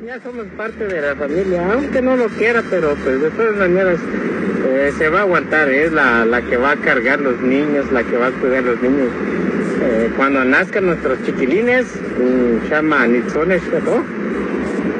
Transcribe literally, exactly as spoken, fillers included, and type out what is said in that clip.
Ya somos parte de la familia, aunque no lo quiera, pero pues de todas maneras eh, se va a aguantar, es la, la que va a cargar los niños, la que va a cuidar los niños. Eh, cuando nazcan nuestros chiquilines, chama nitzones, ¿no?